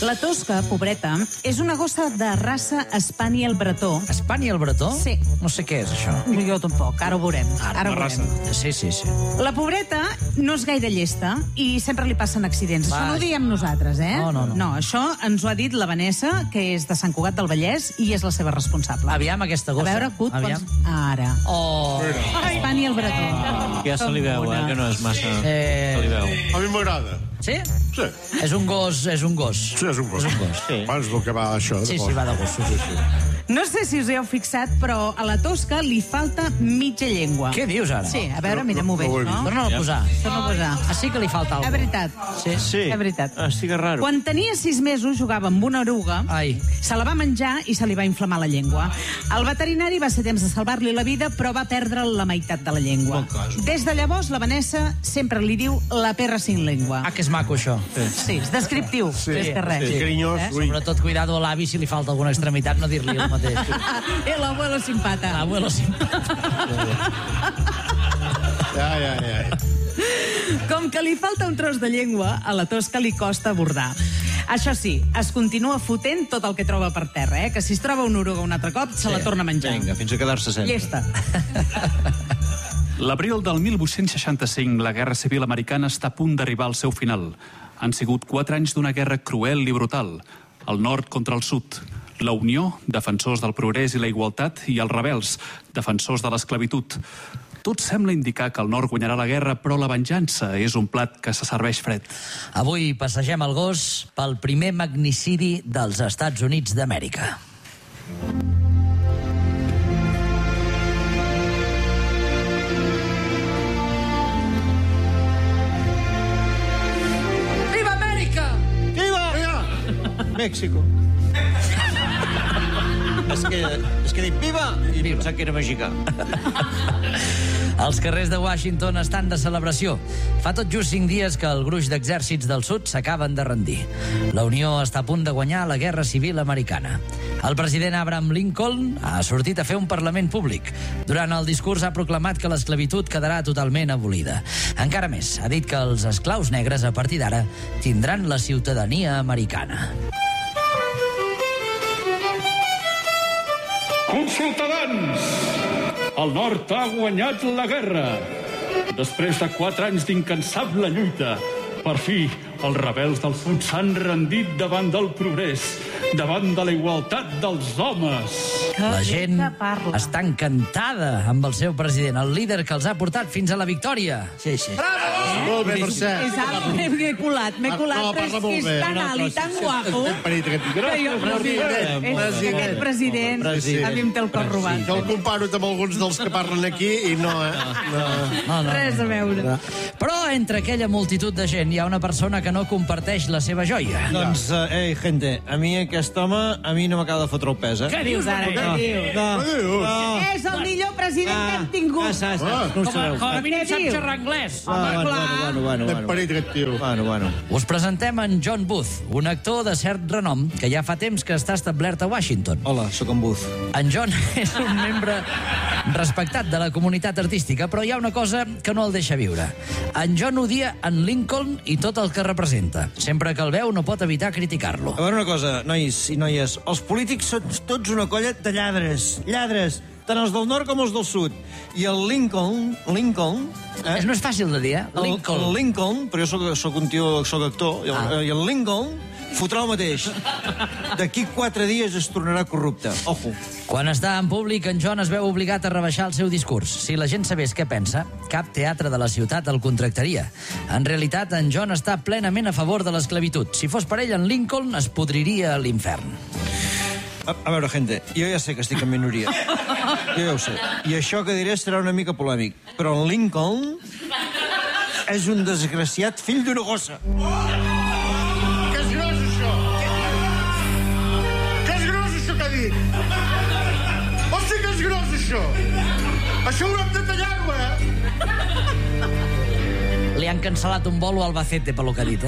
La tosca, pobreta, és una gossa de raça Spaniel bretó. Spaniel bretó? Sí. No sé què és, això. Jo tampoc, ara ho veurem. Ara ho veurem. Sí. La pobreta no és gaire llesta i sempre li passen accidents. Això no ho diem nosaltres, eh? No, això ens ho ha dit la Vanessa, que és de Sant Cugat del Vallès i és la seva responsable. Aviam, aquesta gossa. A veure, Cut, ara. Oh. Spaniel bretó. Ja se li veu, que no és massa... Se li veu. A mi m'agrada. Sí? Sí. És un gos. Sí, és un gos. Sí. Abans del que va això. Sí, va de gossos. Sí. No sé si us hi heu fixat, però a la tosca li falta mitja llengua. Què dius, ara? Sí, a veure, mira-m'ho bé, no? Torna-ho a posar. Ah, sí que li falta alguna cosa. És veritat. Sí. És veritat. Sí que és raro. Quan tenia 6 mesos jugava amb una oruga, se la va menjar i se li va inflamar la llengua. El veterinari va ser temps de salvar-li la vida, però va perdre la meitat de la llengua. Des de llavors, la Vanessa sempre li diu la perra sin lengua. Ah, que és maco, això. Sí, és descriptiu, més que res. Sí, carinyós. Sobretot, cuidado a l'avi si li falta alguna extremitat, no dir-li el mateix. El abuelo sin pata. L'abuelo sin pata. Ja. Com que li falta un tros de llengua, a la tosca li costa abordar. Això sí, es continua fotent tot el que troba per terra, que si es troba una oruga un altre cop, se la torna a menjar. Vinga, fins a quedar-se sempre. Llesta. L'abril del 1865, la Guerra Civil Americana està a punt d'arribar al seu final. Han sigut 4 anys d'una guerra cruel i brutal. El nord contra el sud. La Unió, defensors del progrés i la igualtat, i els rebels, defensors de l'esclavitud. Tot sembla indicar que el nord guanyarà la guerra, però la venjança és un plat que se serveix fred. Avui passegem el gos pel primer magnicidi dels Estats Units d'Amèrica. Viva Amèrica! Viva! Mèxico. És que dic viva i pensava que era mexicà. Els carrers de Washington estan de celebració. Fa tot just 5 dies que el gruix d'exèrcits del sud s'acaben de rendir. La Unió està a punt de guanyar la Guerra Civil Americana. El president Abraham Lincoln ha sortit a fer un parlament públic. Durant el discurs ha proclamat que l'esclavitud quedarà totalment abolida. Encara més, ha dit que els esclaus negres a partir d'ara tindran la ciutadania americana. Ciutadans! El nord ha guanyat la guerra. Després de 4 anys d'incansable lluita, per fi, els rebels del sud s'han rendit davant del progrés, davant de la igualtat dels homes. La gent està encantada amb el seu president, el líder que els ha portat fins a la victòria. Sí. Bravo! Molt bé, Mercè. M'he colat, però és que és tan alt i tan guapo. Aquest president a mi em té el cor robat. Jo el comparo amb alguns dels que parlen aquí i no, Res a veure. Però entre aquella multitud de gent hi ha una persona que no comparteix la seva joia. Doncs, gente, a mi aquest home, a mi no m'acaba de fotre el pes, Què dius ara? És el millor president que hem tingut. Com a mínim sap xerrar anglès. Bueno. Us presentem en John Booth, un actor de cert renom que ja fa temps que està establert a Washington. Hola, sóc en Booth. En John és un membre respectat de la comunitat artística, però hi ha una cosa que no el deixa viure. En John odia en Lincoln i tot el que representa. Sempre que el veu no pot evitar criticar-lo. A veure una cosa, nois i noies, els polítics són tots una colla de lladres, tant els del nord com els del sud. I el Lincoln... No és fàcil de dir, El Lincoln, però jo soc un tio, soc actor, i el Lincoln fotrà el mateix. D'aquí 4 dies es tornarà corrupte. Ojo. Quan està en públic, en John es veu obligat a rebaixar el seu discurs. Si la gent sabés què pensa, cap teatre de la ciutat el contractaria. En realitat, en John està plenament a favor de l'esclavitud. Si fos per ell, en Lincoln es podriria a l'infern. A veure, gente, jo ja sé que estic en minoria. Jo ja ho sé. I això que diré serà una mica polèmic. Però en Lincoln és un desgraciat fill d'una gossa. Que és gros, això! Que és gros, això que ha dit! Hosti, que és gros, això! Això haurem de tallar-ho, Li han cancel·lat un vol a Albacete, pel que ha dit,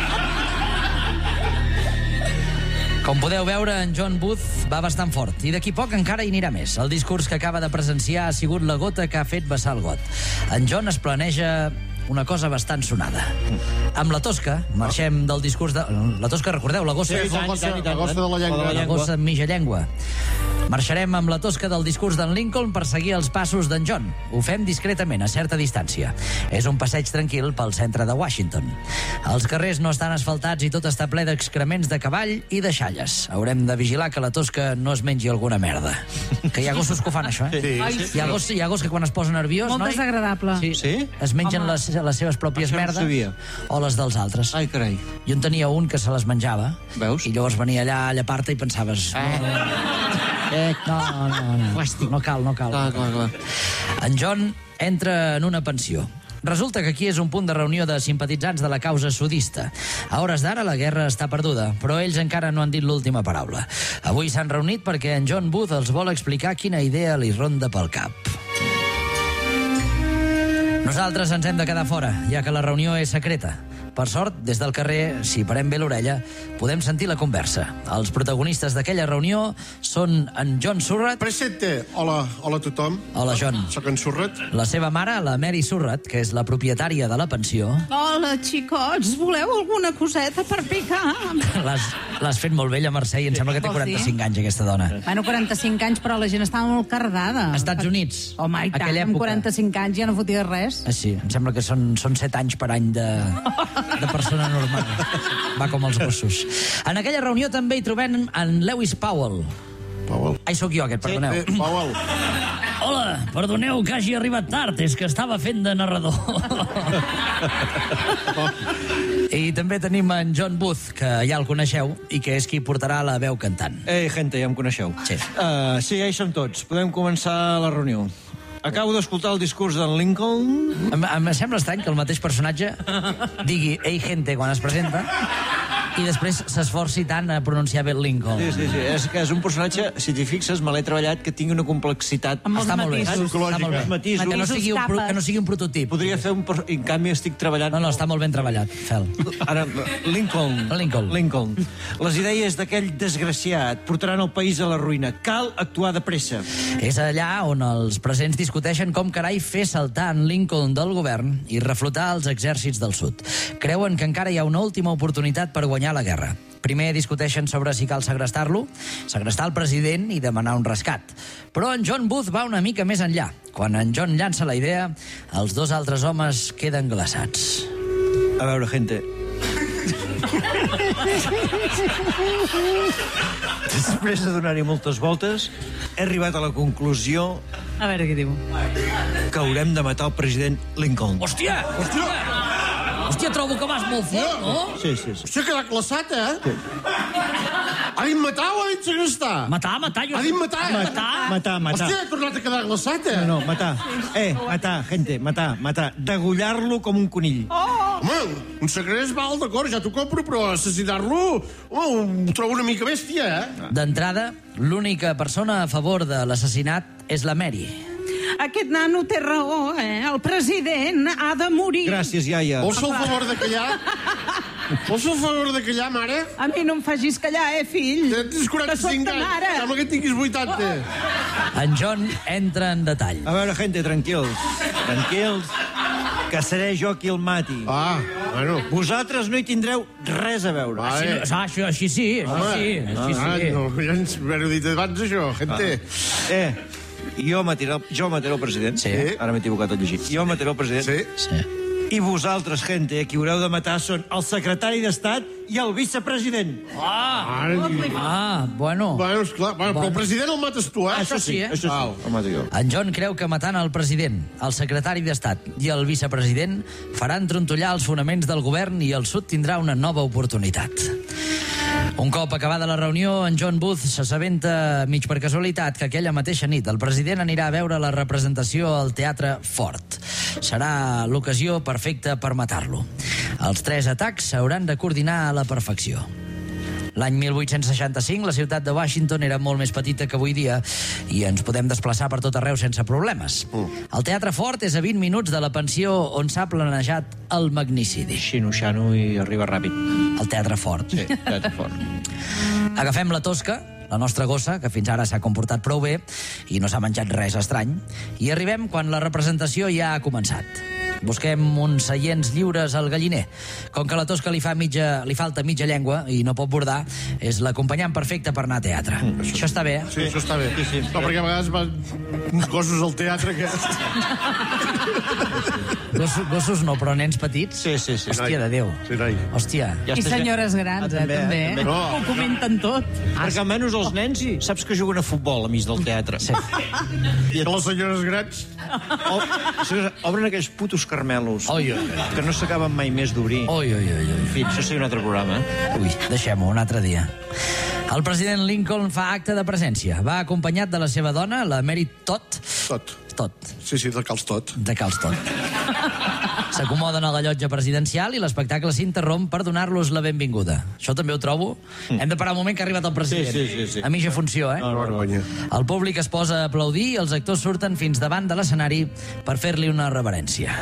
Com podeu veure, en John Booth va bastant fort, i d'aquí poc encara hi anirà més. El discurs que acaba de presenciar ha sigut la gota que ha fet vessar el got. En John es planeja una cosa bastant sonada. Amb la Tosca marxem del discurs de... La Tosca, recordeu, la gossa... Sí, la gossa de la llengua. La gossa amb mitja llengua. Marxarem amb la Tosca del discurs d'en Lincoln per seguir els passos d'en John. Ho fem discretament, a certa distància. És un passeig tranquil pel centre de Washington. Els carrers no estan asfaltats i tot està ple d'excrements de cavall i de xalles. Haurem de vigilar que la Tosca no es mengi alguna merda. Que hi ha gossos que ho fan, això, eh? Sí. Hi ha gos que quan es posa nerviós... Molt desagradable. Sí? Es mengen les seves pròpies Això no merdes sabia. o les dels altres. Ai, carai. Jo en tenia un que se les menjava. Veus? I llavors venia allà a llepar-te i pensaves... No cal. Clar. En John entra en una pensió. Resulta que aquí és un punt de reunió de simpatitzants de la causa sudista. A hores d'ara la guerra està perduda, però ells encara no han dit l'última paraula. Avui s'han reunit perquè en John Booth els vol explicar quina idea li ronda pel cap. Nosaltres ens hem de quedar fora, ja que la reunió és secreta. Per sort, des del carrer, si parem bé l'orella, podem sentir la conversa. Els protagonistes d'aquella reunió són en John Surratt... Presente. Hola a tothom. Hola, John. Soc en Surratt. La seva mare, la Mary Surratt, que és la propietària de la pensió... Hola, xicots, voleu alguna coseta per picar? L'has fet molt vella, Mercè, i em sembla que té 45 anys, aquesta dona. Bueno, 45 anys, però la gent estava molt cardada. Estats Units. Home, i tant, Aquella amb època. 45 anys ja no fotia res. Ah, sí, em sembla que són 7 anys per any de persona normal. Va com els gossos. En aquella reunió també hi trobem en Lewis Powell. Ai, sóc jo, aquest, perdoneu. Powell. Hola, perdoneu que hagi arribat tard, és que estava fent de narrador. I també tenim en John Booth, que ja el coneixeu, i que és qui portarà la veu cantant. Ei, gente, ja em coneixeu. Sí. Sí, ja hi som tots. Podem començar la reunió. Acabo d'escoltar el discurs d'en Lincoln. Em sembla estrany que el mateix personatge digui ei, gente, quan es presenta, i després s'esforci tant a pronunciar bé el Lincoln. Sí. És que és un personatge, si t'hi fixes, me l'he treballat, que tingui una complexitat. Amb molts Està molt bé. matisos. Està molt bé. Matisos. Que no sigui un prototip. Podria fer un... En canvi, estic treballant... No, està molt ben treballat, Fel. Ara, Lincoln. Les idees d'aquell desgraciat portaran el país a la ruïna. Cal actuar de pressa. És allà on els presents discuteixen com carai fer saltar en Lincoln del govern i reflotar els exèrcits del sud. Creuen que encara hi ha una última oportunitat per guanyar la guerra. Primer discuteixen sobre si cal segrestar-lo, segrestar el president i demanar un rescat. Però en John Booth va una mica més enllà. Quan en John llança la idea, els dos altres homes queden glaçats. A veure, gente... Després de donar-hi moltes voltes, he arribat a la conclusió A veure què diu. que haurem de matar el president Lincoln. Hòstia, trobo que vas molt fort, no? Sí. Hòstia, que l'ha classat, eh? Ha dit matar o ha dit segrestar? Matar, jo... Ha dit matar. Matar. Hòstia, ha tornat a quedar glaçat, eh? No, matar. Matar, gente, matar. Degollar-lo com un conill. Home, un segrest val, d'acord, ja t'ho compro, però assassinar-lo, home, ho trobo una mica bèstia, eh? D'entrada, l'única persona a favor de l'assassinat és la Mary. Aquest nano té raó, eh? El president ha de morir. Gràcies, iaia. Vols fer el favor de callar? Vols fer el favor de callar, mare? A mi no em facis callar, fill? Tens 45 anys, sembla que tinguis 80. En John entra en detall. A veure, gente, tranquils, que seré jo qui el mati. Ah, bueno. Vosaltres no hi tindreu res a veure. Vale. Així sí. No, ja ens ho dit abans, això, gente. Jo mataré el president. Sí. Ara m'he equivocat tot llegit. Jo mataré el president. Sí. I vosaltres, gente, qui haureu de matar són el secretari d'Estat i el vicepresident. Bueno. Bueno, esclar, però el president el mates tu, eh? Això sí, eh? Això sí, el mato jo. En John creu que matant el president, el secretari d'Estat i el vicepresident faran trontollar els fonaments del govern i el sud tindrà una nova oportunitat. Un cop acabada la reunió, en John Booth s'assabenta mig per casualitat que aquella mateixa nit el president anirà a veure la representació al Teatre Ford. Serà l'ocasió perfecta per matar-lo. Els 3 atacs s'hauran de coordinar a la perfecció. L'any 1865 la ciutat de Washington era molt més petita que avui dia i ens podem desplaçar per tot arreu sense problemes. El Teatre Ford és a 20 minuts de la pensió on s'ha planejat el magnicidi. Xino i arriba ràpid. El Teatre Ford. Sí, Teatre Ford. Agafem la Tosca, la nostra gossa, que fins ara s'ha comportat prou bé i no s'ha menjat res estrany, i arribem quan la representació ja ha començat. Busquem uns seients lliures al galliner. Com que a la Tosca li falta mitja llengua i no pot bordar, és l'acompanyant perfecte per anar a teatre. Això està bé, eh? Sí, això està bé. Sí. No, perquè a vegades van uns gossos al teatre que... Gossos no, però nens petits? Sí. Hòstia, de Déu. Sí, noi. Hòstia. I senyores grans, també. No. Ho comenten tot. Perquè almenys els nens saps que juguen a futbol a mig del teatre. Sí. I les senyores grans... Obren aquells putos carmelos Oi. que no s'acaben mai més d'obrir. Oi. En fi, això seria un altre programa. Ui, deixem-ho, un altre dia. El president Lincoln fa acte de presència. Va acompanyat de la seva dona, la Mary Todd. Todd. Sí, de Cals Tot. De Cals Todd. S'acomoden a la llotja presidencial i l'espectacle s'interromp per donar-los la benvinguda. Això també ho trobo. Hem de parar un moment que ha arribat el president. Sí. A mi ja funciona, eh? No, vergonya. El públic es posa a aplaudir i els actors surten fins davant de l'escenari per fer-li una reverència.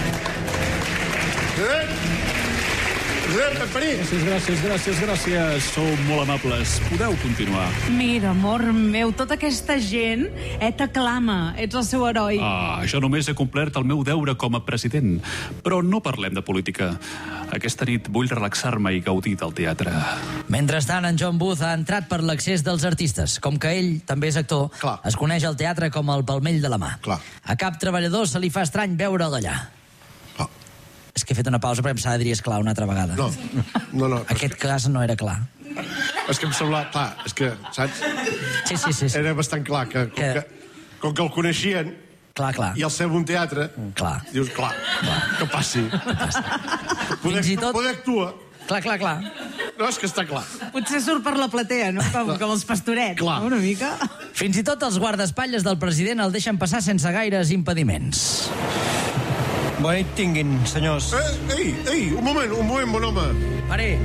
Gràcies. Sou molt amables. Podeu continuar. Mira, amor meu, tota aquesta gent t'aclama. Ets el seu heroi. Jo només he complert el meu deure com a president. Però no parlem de política. Aquesta nit vull relaxar-me i gaudir del teatre. Mentrestant, en John Booth ha entrat per l'accés dels artistes. Com que ell també és actor, Clar. es coneix el teatre com el palmell de la mà. Clar. A cap treballador se li fa estrany veure'l allà. És que he fet una pausa perquè em s'ha de dir esclar una altra vegada. No. Aquest cas no era clar. És que em sembla... Clar, és que, saps? Sí. Era bastant clar que com que el coneixien Clar. i al ser un teatre, Clar. dius, clar, que passi. Fins i tot... Poder actua. Clar. No, és que està clar. Potser surt per la platea, no? Com els pastorets, Clar. no? Una mica. Fins i tot els guardaespatlles del president el deixen passar sense gaires impediments. Bona nit tinguin, senyors. Ei, un moment, bon home. Pare,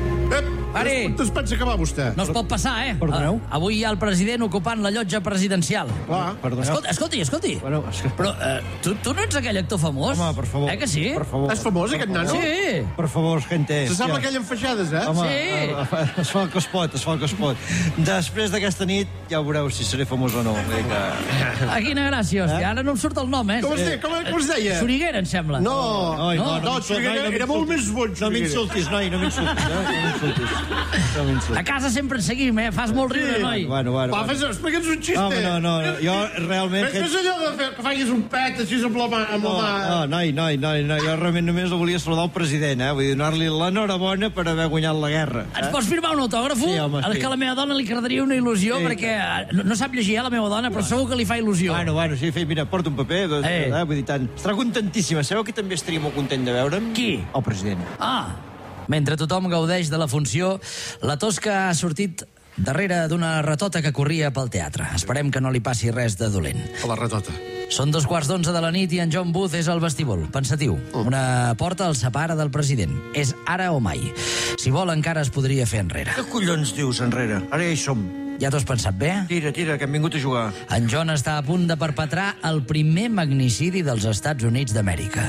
On es pensa que va, vostè? no es pot passar, eh? Perdoneu? Avui hi ha el president ocupant la llotja presidencial. Clar. Perdoneu. Escolti. Bueno, és que... Però tu no ets aquell actor famós? Home, per favor. Que sí? Per favor. És famós, aquest nano? Sí. Per favor, gente. Se sap aquell amb feixades, eh? Home, Sí. es fa el que es pot. Després d'aquesta nit ja veureu si seré famós o no. Quina gràcia, hòstia. Ara no em surt el nom, eh? Com es deia? Soriguera, em sembla. No, era molt més bon. No m'insultis, noi, no m'insultis. A casa sempre en seguim, eh? Fas molt riure, noi. Bueno. Va, explica'ns un xiste. Home, no, jo realment... Fes allò de que facis un pet així amb la mà. No, noi, jo realment només volia saludar el president, eh? Vull dir, donar-li l'enhorabona per haver guanyat la guerra. Ens pots firmar un autògrafo? Sí, home, sí. És que a la meva dona li agradaria una il·lusió, perquè no sap llegir, la meva dona, però segur que li fa il·lusió. Bueno, sí, mira, porta un paper, vull dir, tant. Estarà contentíssima. Sabeu qui també estaria molt content de veure'm? Qui? El president. Mentre tothom gaudeix de la funció, la Tosca ha sortit darrere d'una ratota que corria pel teatre. Esperem que no li passi res de dolent. A la ratota. Són 2:15 de la nit i en John Booth és al vestíbul, pensatiu. Una porta el separa del president. És ara o mai. Si vol, encara es podria fer enrere. Què collons dius enrere? Ara ja hi som. Ja t'ho has pensat bé? Tira, que hem vingut a jugar. En John està a punt de perpetrar el primer magnicidi dels Estats Units d'Amèrica.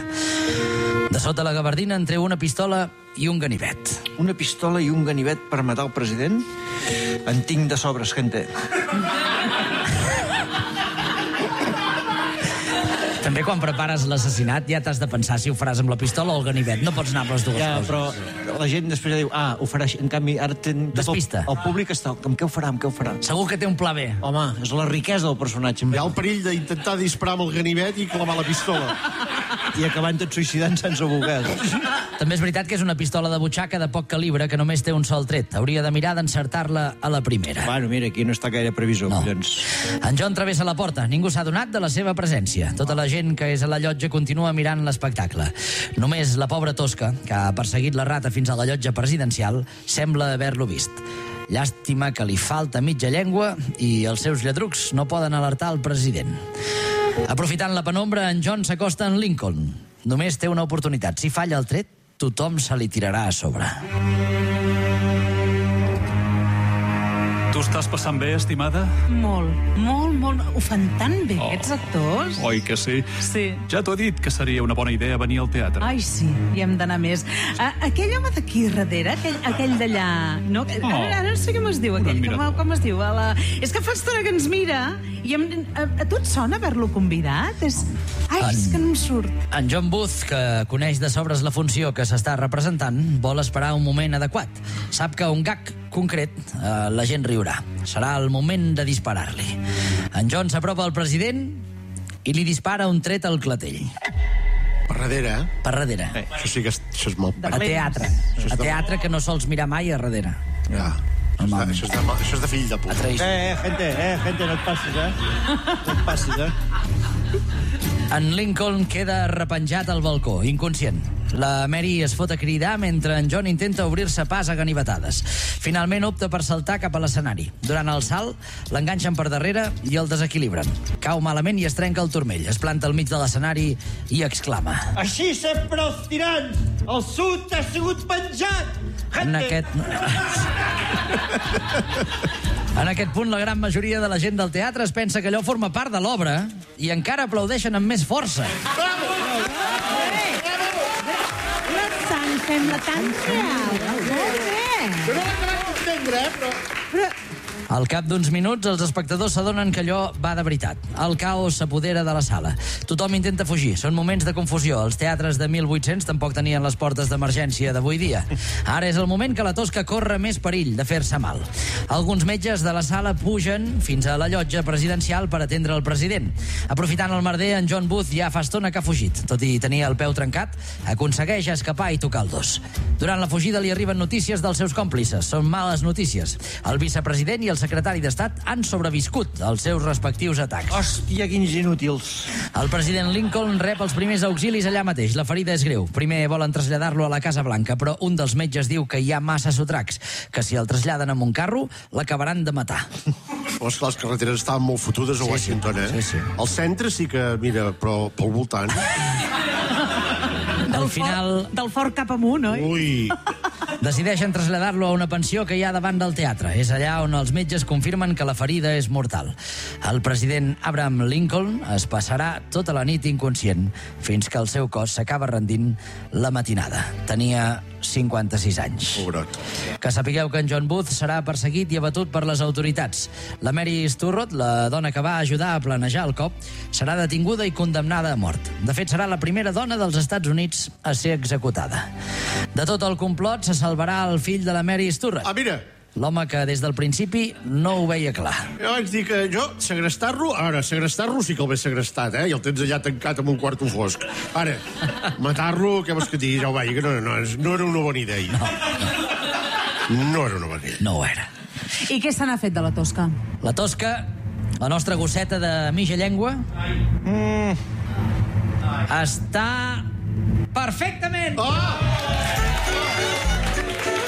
De sota la gabardina en treu una pistola i un ganivet. Una pistola i un ganivet per matar el president? En tinc de sobres, gente. També quan prepares l'assassinat ja t'has de pensar si ho faràs amb la pistola o el ganivet. No pots anar amb les dues coses. Però la gent després diu, ho farà així. En canvi, ara Despista. el públic està... Amb què ho farà? Segur que té un pla B. Home, és la riquesa del personatge. Hi ha el perill d'intentar disparar amb el ganivet i clamar la pistola. I acabant tot suïcidant sense voler. També és veritat que és una pistola de butxaca de poc calibre que només té un sol tret. Hauria de mirar d'encertar-la a la primera. Bueno, mira, aquí no està gaire previsor. No. Doncs. En John travessa la porta. Ningú s'ha donat de la seva presència. Tota la gent que és a la llotja continua mirant l'espectacle. Només la pobra Tosca, que ha perseguit la rata fins a la llotja presidencial, sembla haver-lo vist. Llàstima que li falta mitja llengua i els seus lladrucs no poden alertar el president. Aprofitant la penombra, en John s'acosta en Lincoln. Només té una oportunitat. Si falla el tret, tothom se li tirarà a sobre. Tu estàs passant bé, estimada? Molt, molt, molt. Ho fan tan bé, aquests actors. Oi que sí? Sí. Ja t'ho he dit, que seria una bona idea venir al teatre. Ai, sí, hi hem d'anar més. Aquell home d'aquí darrere, aquell d'allà... No? Ara no sé com es diu, aquell. Com es diu? És que fa estona que ens mira i a tu et sona haver-lo convidat? Ai, és que no em surt. En John Booth, que coneix de sobres la funció que s'està representant, vol esperar un moment adequat. Sap que un gag concret la gent riurà. Serà el moment de disparar-li. En John s'apropa al president i li dispara un tret al clatell. Per darrere, eh? Per darrere. Això sí que això és molt... A teatre. A teatre que no sols mirar mai a darrere. Ja. Això és de fill de puta. Gente, no et passis, No et passis, En Lincoln queda repenjat al balcó, inconscient. La Mary es fot a cridar mentre en John intenta obrir-se pas a ganivetades. Finalment opta per saltar cap a l'escenari. Durant el salt, l'enganxen per darrere i el desequilibren. Cau malament i es trenca el turmell. Es planta al mig de l'escenari i exclama: Així sempre els tirants! El sud ha sigut penjat! En aquest punt, la gran majoria de la gent del teatre es pensa que allò forma part de l'obra i encara aplaudeixen amb més força. La sang sembla tan real. Molt bé. Jo no l'he acabat d'entendre, però... Al cap d'uns minuts, els espectadors s'adonen que allò va de veritat. El caos s'apodera de la sala. Tothom intenta fugir. Són moments de confusió. Els teatres de 1800 tampoc tenien les portes d'emergència d'avui dia. Ara és el moment que la Tosca corre més perill de fer-se mal. Alguns metges de la sala pugen fins a la llotja presidencial per atendre el president. Aprofitant el merder, en John Booth ja fa estona que ha fugit. Tot i tenir el peu trencat, aconsegueix escapar i tocar el dos. Durant la fugida li arriben notícies dels seus còmplices. Són males notícies. El vicepresident i el secretari d'Estat han sobreviscut als seus respectius atacs. Hòstia, quins inútils. El president Lincoln rep els primers auxilis allà mateix. La ferida és greu. Primer volen traslladar-lo a la Casa Blanca, però un dels metges diu que hi ha massa sotracs, que si el traslladen amb un carro, l'acabaran de matar. Oh, esclar, les carreteres estaven molt fotudes a Washington, eh? Sí. Al centre sí que, mira, però pel voltant... Del fort cap amunt, oi? Ui... Decideixen traslladar-lo a una pensió que hi ha davant del teatre. És allà on els metges confirmen que la ferida és mortal. El president Abraham Lincoln es passarà tota la nit inconscient fins que el seu cos s'acaba rendint la matinada. Tenia 56 anys. Pobrot. Que sapigueu que en John Booth serà perseguit i abatut per les autoritats. La Mary Sturrott, la dona que va ajudar a planejar el cop, serà detinguda i condemnada a mort. De fet, serà la primera dona dels Estats Units a ser executada. De tot el complot se salvarà el fill de la Mary Sturrott. Ah, mira! L'home que des del principi no ho veia clar. Jo vaig dir que jo, segrestar-lo... Ara, segrestar-lo sí que el veig segrestat, eh? I el tens allà tancat amb un quarto fosc. Ara, matar-lo, què vols que et digui? Ja ho vaig, que no era una bona idea. No era una bona idea. No ho era. I què se n'ha fet de la Tosca? La Tosca, la nostra gosseta de mitja llengua, està perfectament. Oh!